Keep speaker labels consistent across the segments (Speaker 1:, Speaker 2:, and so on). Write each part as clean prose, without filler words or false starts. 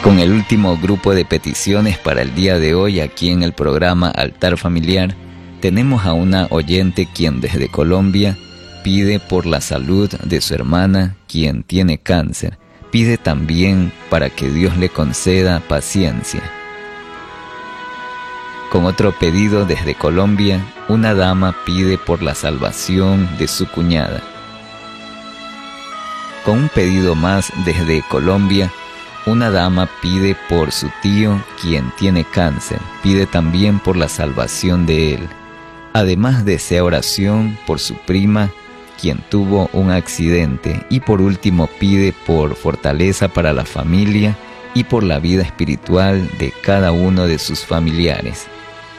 Speaker 1: Con el último grupo de peticiones para el día de hoy aquí en el programa Altar Familiar, tenemos a una oyente quien desde Colombia pide por la salud de su hermana quien tiene cáncer. Pide también para que Dios le conceda paciencia. Con otro pedido desde Colombia, una dama pide por la salvación de su cuñada. Con un pedido más desde Colombia, una dama pide por su tío quien tiene cáncer. Pide también por la salvación de él. Además desea oración por su prima quien tuvo un accidente. Y por último pide por fortaleza para la familia y por la vida espiritual de cada uno de sus familiares.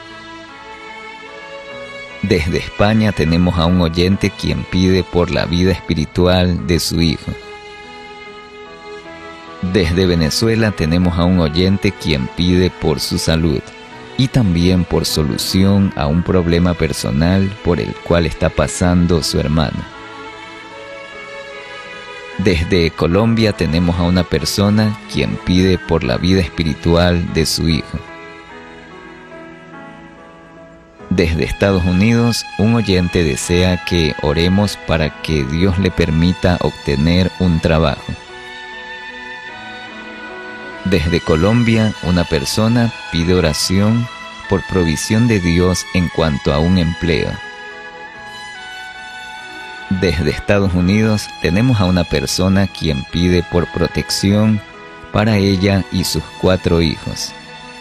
Speaker 1: Desde España tenemos a un oyente quien pide por la vida espiritual de su hijo. Desde Venezuela tenemos a un oyente quien pide por su salud y también por solución a un problema personal por el cual está pasando su hermano. Desde Colombia tenemos a una persona quien pide por la vida espiritual de su hijo. Desde Estados Unidos, un oyente desea que oremos para que Dios le permita obtener un trabajo. Desde Colombia, una persona pide oración por provisión de Dios en cuanto a un empleo. Desde Estados Unidos tenemos a una persona quien pide por protección para ella y sus 4 hijos.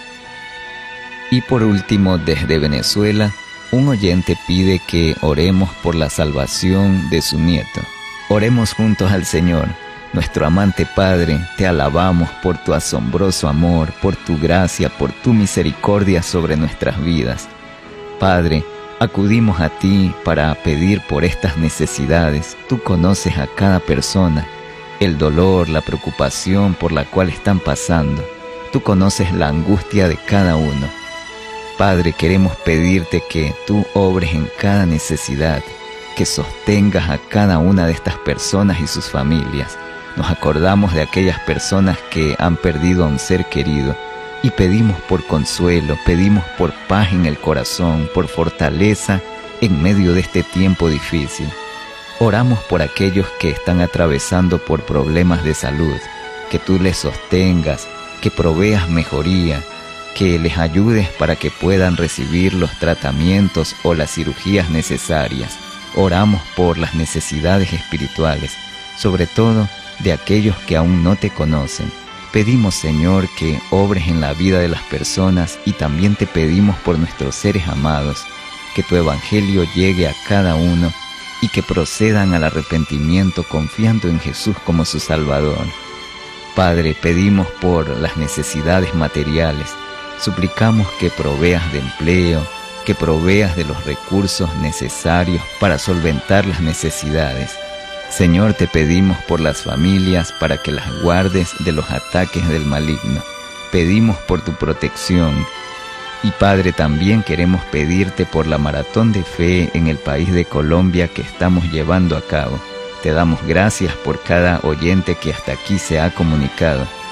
Speaker 1: Y por último, desde Venezuela, un oyente pide que oremos por la salvación de su nieto. Oremos juntos al Señor. Nuestro amante Padre, te alabamos por tu asombroso amor, por tu gracia, por tu misericordia sobre nuestras vidas. Padre, acudimos a ti para pedir por estas necesidades. Tú conoces a cada persona, el dolor, la preocupación por la cual están pasando. Tú conoces la angustia de cada uno. Padre, queremos pedirte que tú obres en cada necesidad, que sostengas a cada una de estas personas y sus familias. Nos acordamos de aquellas personas que han perdido a un ser querido y pedimos por consuelo, pedimos por paz en el corazón, por fortaleza en medio de este tiempo difícil. Oramos por aquellos que están atravesando por problemas de salud, que tú les sostengas, que proveas mejoría, que les ayudes para que puedan recibir los tratamientos o las cirugías necesarias. Oramos por las necesidades espirituales, sobre todo de aquellos que aún no te conocen. Pedimos, Señor, que obres en la vida de las personas y también te pedimos por nuestros seres amados, que tu evangelio llegue a cada uno y que procedan al arrepentimiento confiando en Jesús como su Salvador. Padre, pedimos por las necesidades materiales, suplicamos que proveas de empleo, que proveas de los recursos necesarios para solventar las necesidades. Señor, te pedimos por las familias para que las guardes de los ataques del maligno. Pedimos por tu protección. Y Padre, también queremos pedirte por la maratón de fe en el país de Colombia que estamos llevando a cabo. Te damos gracias por cada oyente que hasta aquí se ha comunicado.